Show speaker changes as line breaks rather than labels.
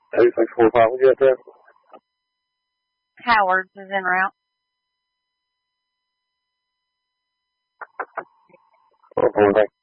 8645, we got that?
Howard's is en route.
Okay.